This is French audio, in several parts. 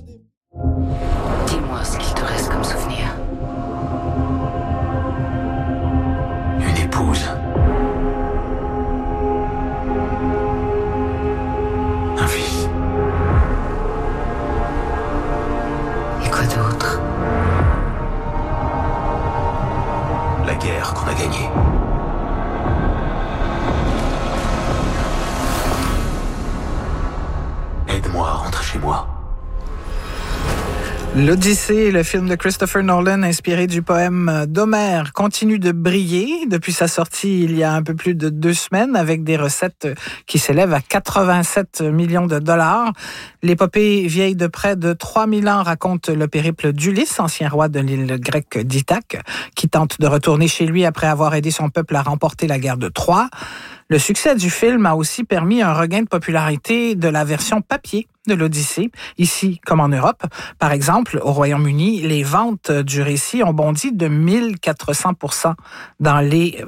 Dis-moi ce qu'il te reste comme souvenir. Une épouse. Un fils. Et quoi d'autre? La guerre qu'on a gagnée. Aide-moi à rentrer chez moi. L'Odyssée, le film de Christopher Nolan inspiré du poème d'Homère, continue de briller depuis sa sortie il y a un peu plus de 2 semaines avec des recettes qui s'élèvent à 87 millions de dollars. L'épopée vieille de près de 3000 ans raconte le périple d'Ulysse, ancien roi de l'île grecque d'Ithaque, qui tente de retourner chez lui après avoir aidé son peuple à remporter la guerre de Troie. Le succès du film a aussi permis un regain de popularité de la version papier de l'Odyssée, ici comme en Europe. Par exemple, au Royaume-Uni, les ventes du récit ont bondi de 1400% dans les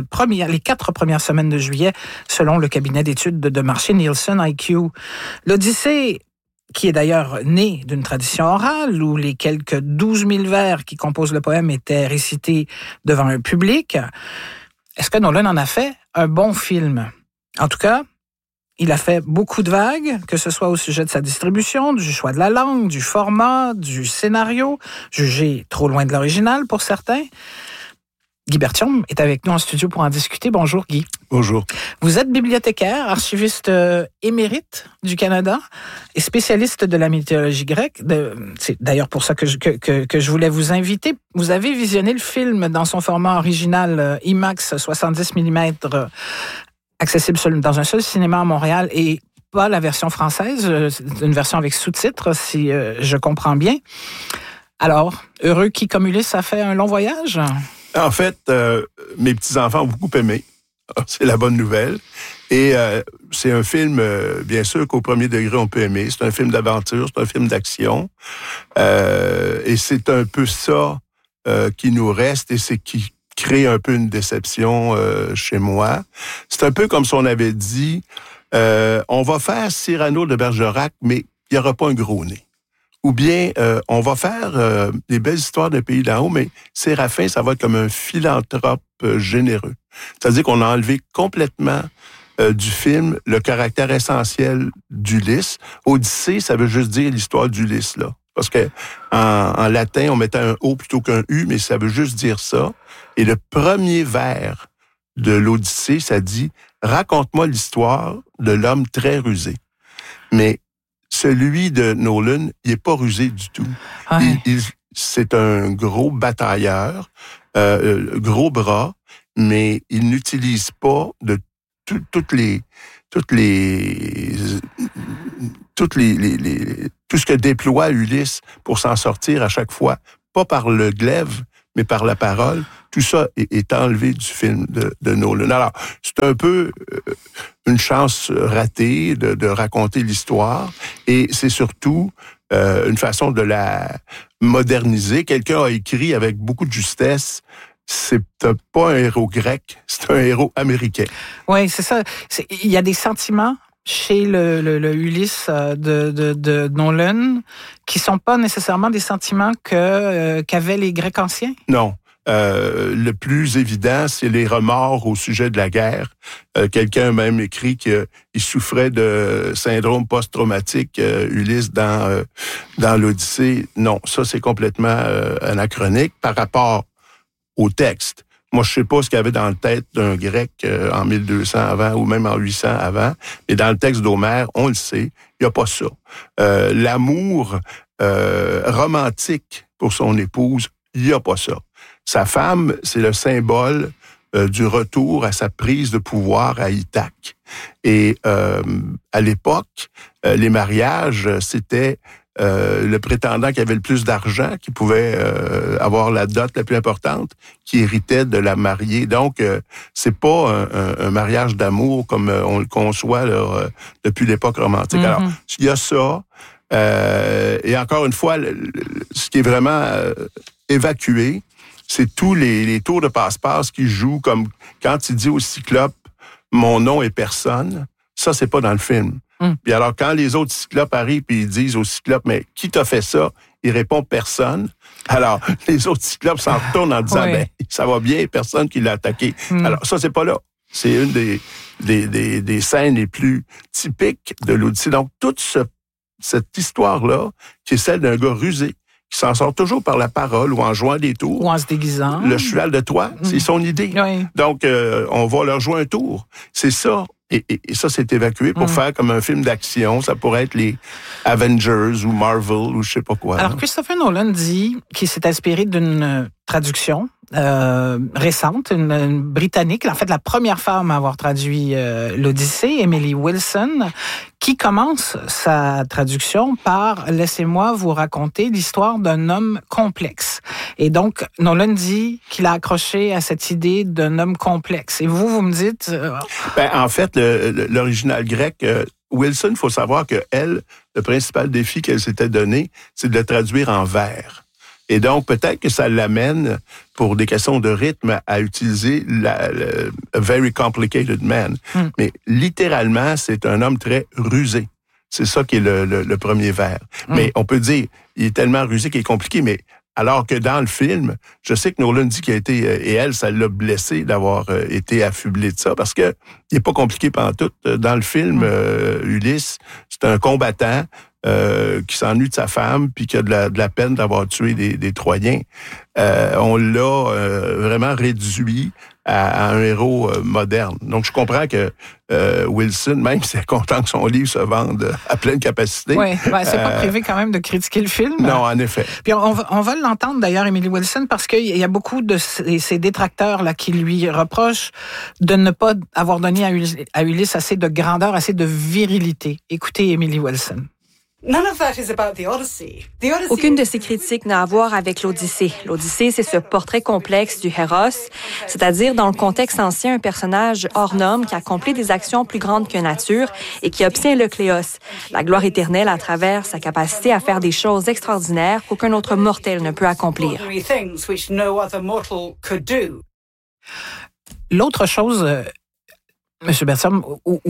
4 premières semaines de juillet, selon le cabinet d'études de marché Nielsen IQ. L'Odyssée, qui est d'ailleurs né d'une tradition orale où les quelques 12 000 vers qui composent le poème étaient récités devant un public. Est-ce que Nolan en a fait un bon film? En tout cas, il a fait beaucoup de vagues, que ce soit au sujet de sa distribution, du choix de la langue, du format, du scénario, jugé trop loin de l'original pour certains. Guy Berthiaume est avec nous en studio pour en discuter. Bonjour Guy. Bonjour. Vous êtes bibliothécaire, archiviste émérite du Canada et spécialiste de la mythologie grecque. C'est d'ailleurs pour ça que je voulais vous inviter. Vous avez visionné le film dans son format original IMAX 70 mm, accessible dans un seul cinéma à Montréal et pas la version française, une version avec sous-titres, si je comprends bien. Alors, heureux qui, comme Ulysse, a fait un long voyage? En fait, mes petits-enfants ont beaucoup aimé. C'est la bonne nouvelle. Et c'est un film, bien sûr, qu'au premier degré, on peut aimer. C'est un film d'aventure, c'est un film d'action. Et c'est un peu ça qui nous reste et c'est qui crée un peu une déception chez moi. C'est un peu comme si on avait dit, on va faire Cyrano de Bergerac, mais il n'y aura pas un gros nez. Ou bien, on va faire des belles histoires d'un pays d'en haut, mais Séraphin, ça va être comme un philanthrope généreux. C'est-à-dire qu'on a enlevé complètement du film le caractère essentiel d'Ulysse. Odyssée, ça veut juste dire l'histoire d'Ulysse, là. Parce que en latin, on mettait un O plutôt qu'un U, mais ça veut juste dire ça. Et le premier vers de l'Odyssée, ça dit « Raconte-moi l'histoire de l'homme très rusé ». Mais celui de Nolan, il n'est pas rusé du tout. Ouais. C'est un gros batailleur, gros bras, mais il n'utilise pas de tout ce que déploie Ulysse pour s'en sortir à chaque fois, pas par le glaive, mais par la parole. Tout ça est enlevé du film de Nolan. Alors, c'est un peu une chance ratée de raconter l'histoire, et c'est surtout une façon de la moderniser. Quelqu'un a écrit avec beaucoup de justesse, c'est pas un héros grec, c'est un héros américain. Oui, c'est ça. Il y a des sentiments chez le Ulysse de Nolan qui sont pas nécessairement des sentiments qu'avaient les Grecs anciens? Non. Le plus évident, c'est les remords au sujet de la guerre. Quelqu'un a même écrit qu'il souffrait de syndrome post-traumatique, Ulysse, dans l'Odyssée. Non, ça, c'est complètement anachronique par rapport au texte. Moi, je sais pas ce qu'il y avait dans la tête d'un Grec en 1200 avant ou même en 800 avant, mais dans le texte d'Homère, on le sait, il n'y a pas ça. L'amour romantique pour son épouse, il n'y a pas ça. Sa femme, c'est le symbole du retour à sa prise de pouvoir à Ithaque. Et à l'époque, les mariages, c'était le prétendant qui avait le plus d'argent, qui pouvait avoir la dot la plus importante, qui héritait de la mariée. Donc, c'est pas un mariage d'amour comme on le conçoit là, depuis l'époque romantique. Mm-hmm. Alors, il y a ça. Et encore une fois, ce qui est vraiment évacué, c'est tous les tours de passe-passe qui jouent, comme quand il dit au Cyclope « Mon nom est personne », ça, c'est pas dans le film. Puis alors, quand les autres cyclopes arrivent puis ils disent au cyclope, mais qui t'a fait ça? Il répond personne. Alors, les autres cyclopes s'en retournent en disant, ben, ça va bien, personne qui l'a attaqué. Alors, ça, c'est pas là. C'est une des scènes les plus typiques de l'Odyssée. Donc, toute cette histoire-là, qui est celle d'un gars rusé, qui s'en sort toujours par la parole ou en jouant des tours. Ou en se déguisant. Le cheval de Troie, c'est son idée. Oui. Donc, on va leur jouer un tour. C'est ça. Et ça, c'est évacué pour faire comme un film d'action. Ça pourrait être les Avengers ou Marvel ou je sais pas quoi. Alors, Christopher Nolan dit qu'il s'est inspiré d'une traduction récente, une britannique, en fait la première femme à avoir traduit l'Odyssée, Emily Wilson, qui commence sa traduction par « Laissez-moi vous raconter l'histoire d'un homme complexe ». Et donc, Nolan dit qu'il a accroché à cette idée d'un homme complexe. Et vous me dites... En fait, l'original grec... Wilson, il faut savoir que elle, le principal défi qu'elle s'était donné, c'est de le traduire en vers. Et donc, peut-être que ça l'amène, pour des questions de rythme, à utiliser le very complicated man. Mais littéralement, c'est un homme très rusé. C'est ça qui est le premier vers. Mais on peut dire, il est tellement rusé qu'il est compliqué, mais alors que dans le film, je sais que Nolan dit qu'il a été, et elle, ça l'a blessé d'avoir été affublé de ça, parce que il est pas compliqué pantoute. Dans le film, Ulysse, c'est un combattant qui s'ennuie de sa femme, puis qui a de la peine d'avoir tué des Troyens. On l'a vraiment réduit à un héros moderne. Donc, je comprends que Wilson, même s'il est content que son livre se vende à pleine capacité. Oui, c'est pas privé quand même de critiquer le film. Non, en effet. Puis on va l'entendre d'ailleurs, Emily Wilson, parce qu'il y a beaucoup de ces détracteurs là qui lui reprochent de ne pas avoir donné à Ulysse assez de grandeur, assez de virilité. Écoutez Emily Wilson. Aucune de ces critiques n'a à voir avec l'Odyssée. L'Odyssée, c'est ce portrait complexe du Héros, c'est-à-dire dans le contexte ancien, un personnage hors norme qui accomplit des actions plus grandes que nature et qui obtient le Cléos, la gloire éternelle à travers sa capacité à faire des choses extraordinaires qu'aucun autre mortel ne peut accomplir. L'autre chose, M. Bertram,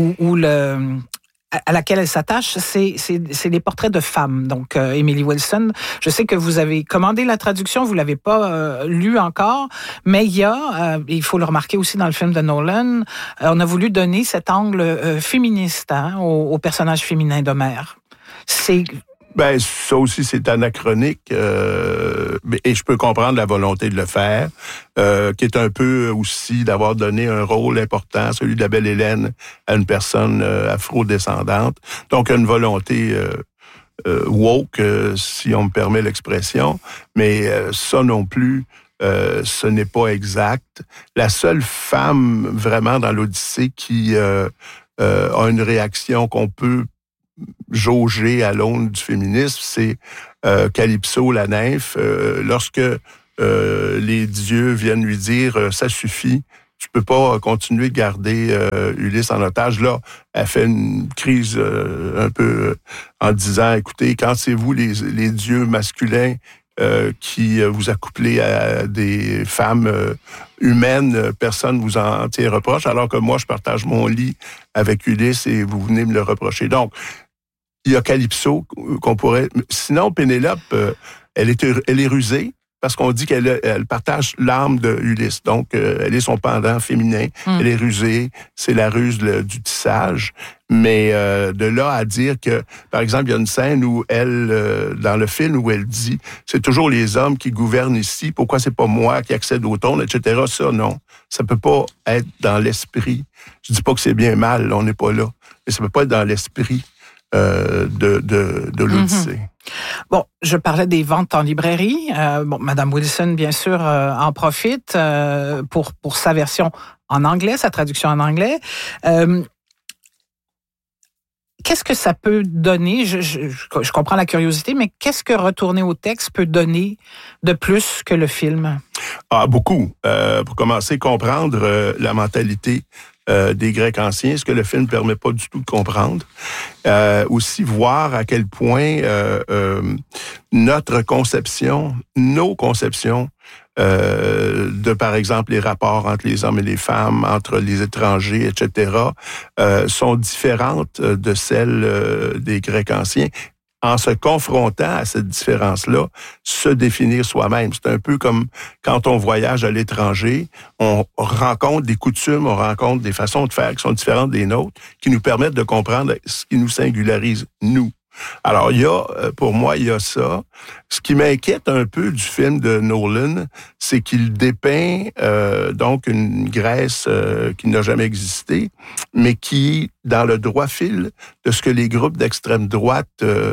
à laquelle elle s'attache, c'est les portraits de femmes. Donc, Emily Wilson, je sais que vous avez commandé la traduction, vous l'avez pas lu encore, mais il faut le remarquer aussi dans le film de Nolan, on a voulu donner cet angle féministe au personnage féminin d'Homère. Ça aussi, c'est anachronique, et je peux comprendre la volonté de le faire, qui est un peu aussi d'avoir donné un rôle important, celui de la belle Hélène, à une personne afro-descendante. Donc, une volonté woke, si on me permet l'expression, mais ça non plus, ce n'est pas exact. La seule femme vraiment dans l'Odyssée qui a une réaction qu'on peut jauger à l'aune du féminisme, c'est Calypso, la nymphe, lorsque les dieux viennent lui dire « ça suffit, tu peux pas continuer de garder Ulysse en otage ». Là, elle fait une crise un peu en disant « écoutez, quand c'est vous les dieux masculins qui vous accouplez à des femmes humaines, personne vous en tient reproche, alors que moi, je partage mon lit avec Ulysse et vous venez me le reprocher. » Donc, il y a Calypso qu'on pourrait... Sinon, Pénélope, elle est rusée parce qu'on dit qu'elle partage l'âme de Ulysse. Donc, elle est son pendant féminin. Elle est rusée. C'est la ruse du tissage. Mais de là à dire que, par exemple, il y a une scène où elle, dans le film, où elle dit « c'est toujours les hommes qui gouvernent ici. Pourquoi c'est pas moi qui accède au trône, etc. » Ça, non. Ça peut pas être dans l'esprit. Je dis pas que c'est bien mal, là, on n'est pas là. Mais ça peut pas être dans l'esprit de l'Odyssée. Bon, je parlais des ventes en librairie. Madame Wilson, bien sûr, en profite pour sa version en anglais, sa traduction en anglais. Qu'est-ce que ça peut donner? Je comprends la curiosité, mais qu'est-ce que retourner au texte peut donner de plus que le film? Beaucoup. Pour commencer, comprendre la mentalité des Grecs anciens, ce que le film ne permet pas du tout de comprendre. Aussi voir à quel point nos conceptions de, par exemple, les rapports entre les hommes et les femmes, entre les étrangers, etc., sont différentes de celles des Grecs anciens. En se confrontant à cette différence-là, se définir soi-même. C'est un peu comme quand on voyage à l'étranger, on rencontre des coutumes, on rencontre des façons de faire qui sont différentes des nôtres, qui nous permettent de comprendre ce qui nous singularise, nous. Alors, pour moi, il y a ça. Ce qui m'inquiète un peu du film de Nolan, c'est qu'il dépeint donc une Grèce qui n'a jamais existé, mais qui, dans le droit fil de ce que les groupes d'extrême droite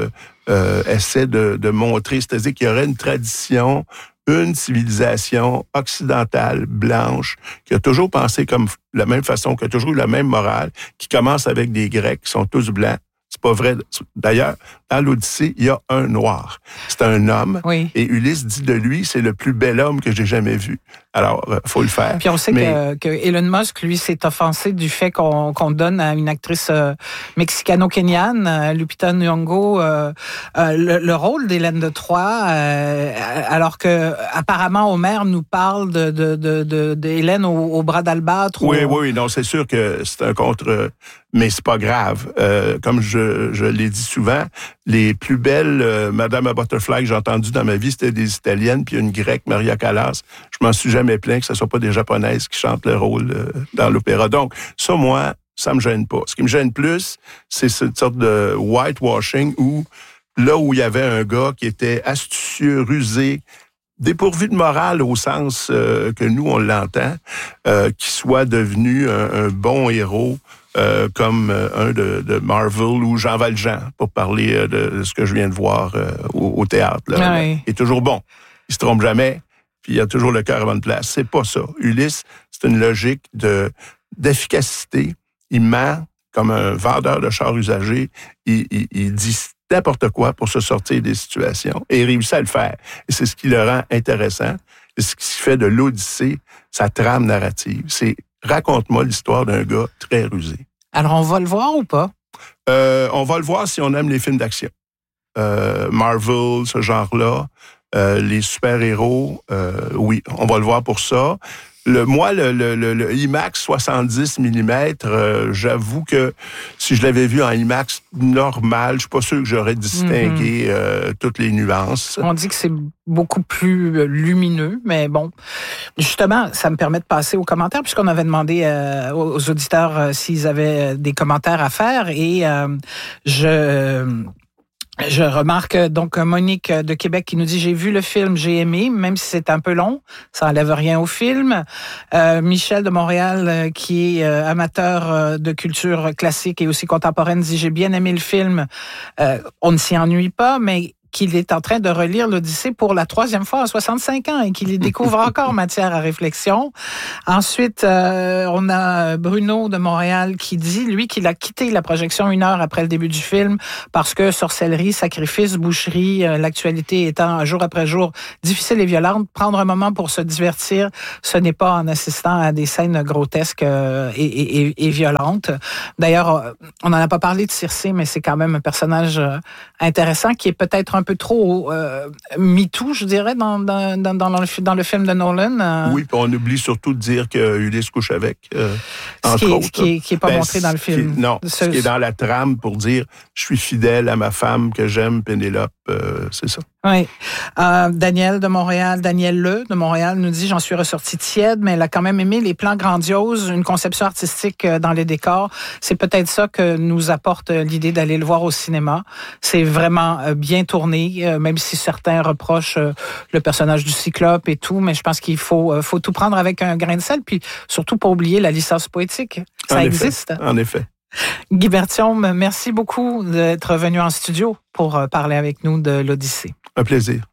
essaient de montrer, c'est-à-dire qu'il y aurait une tradition, une civilisation occidentale, blanche, qui a toujours pensé comme la même façon, qui a toujours eu la même morale, qui commence avec des Grecs qui sont tous blancs. C'est pas vrai. D'ailleurs, dans l'Odyssée, il y a un noir. C'est un homme. Oui. Et Ulysse dit de lui, c'est le plus bel homme que j'ai jamais vu. Alors, faut le faire. Puis on sait que Elon Musk, lui, s'est offensé du fait qu'on donne à une actrice mexicano-kenyane, Lupita Nyong'o, le rôle d'Hélène de Troie, alors que apparemment Homère nous parle de Hélène au bras d'Albâtre. Oui, non, c'est sûr que c'est un contre, mais c'est pas grave. Comme je l'ai dit souvent, les plus belles Madame à Butterfly que j'ai entendues dans ma vie, c'était des Italiennes, puis une Grecque, Maria Callas. Je m'en suis jamais plaint que ce soit pas des Japonaises qui chantent le rôle dans l'opéra. Donc, ça, moi, ça me gêne pas. Ce qui me gêne plus, c'est cette sorte de whitewashing où, là où il y avait un gars qui était astucieux, rusé, dépourvu de morale au sens que nous, on l'entend, qui soit devenu un bon héros, comme un de Marvel ou Jean Valjean, pour parler de ce que je viens de voir au théâtre. Là. Oui. Il est toujours bon. Il se trompe jamais, puis il a toujours le cœur à bonne place. C'est pas ça. Ulysse, c'est une logique d'efficacité. Il ment comme un vendeur de chars usagés. Il dit n'importe quoi pour se sortir des situations et il réussit à le faire. Et c'est ce qui le rend intéressant. Et ce qui fait de l'Odyssée sa trame narrative. C'est raconte-moi l'histoire d'un gars très rusé. Alors, on va le voir ou pas? On va le voir si on aime les films d'action. Marvel, ce genre-là, les super-héros, oui, on va le voir pour ça. Le IMAX 70 mm, j'avoue que si je l'avais vu en IMAX normal, je suis pas sûr que j'aurais distingué toutes les nuances. On dit que c'est beaucoup plus lumineux, mais bon, justement, ça me permet de passer aux commentaires, puisqu'on avait demandé aux auditeurs s'ils avaient des commentaires à faire, et je remarque donc Monique de Québec qui nous dit « J'ai vu le film, j'ai aimé, même si c'est un peu long, ça enlève rien au film. » Michel de Montréal qui est amateur de culture classique et aussi contemporaine dit « J'ai bien aimé le film, on ne s'y ennuie pas, mais... » qu'il est en train de relire l'Odyssée pour la 3e fois à 65 ans et qu'il y découvre encore matière à réflexion. Ensuite, on a Bruno de Montréal qui dit, lui, qu'il a quitté la projection 1 heure après le début du film parce que sorcellerie, sacrifice, boucherie, l'actualité étant jour après jour difficile et violente, prendre un moment pour se divertir, ce n'est pas en assistant à des scènes grotesques et violentes. D'ailleurs, on n'en a pas parlé de Circé, mais c'est quand même un personnage intéressant qui est peut-être un peu trop MeToo, je dirais, dans le film de Nolan. Oui, puis on oublie surtout de dire que Ulysse couche avec, entre autres. Qui n'est pas montré dans le film. Ce qui est dans la trame pour dire « Je suis fidèle à ma femme que j'aime, Pénélope », c'est ça. Oui. Daniel de Montréal nous dit « J'en suis ressortie tiède, mais elle a quand même aimé les plans grandioses, une conception artistique dans les décors. C'est peut-être ça que nous apporte l'idée d'aller le voir au cinéma. C'est vraiment bien tourné, même si certains reprochent le personnage du Cyclope et tout, mais je pense qu'il faut tout prendre avec un grain de sel, puis surtout pas oublier la licence poétique. Ça existe. En effet. Guy Berthiaume, merci beaucoup d'être venu en studio pour parler avec nous de l'Odyssée. Un plaisir.